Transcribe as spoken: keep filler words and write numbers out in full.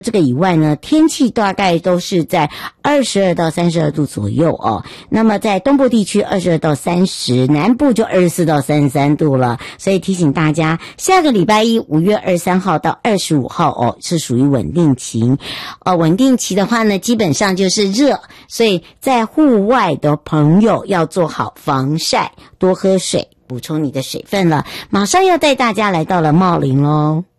这个以外呢，天气大概都是在二十二到三十二度左右哦。那么在东部地区二十二到三十，南部就二十四到三十三度了。所以提醒大家，下个礼拜一五月二十三号到二十五号哦，是属于稳定期。呃，稳定期的话呢，基本上就是热，所以在户外的朋友要做好防晒，多喝水，补充你的水分了。马上要带大家来到了茂林咯。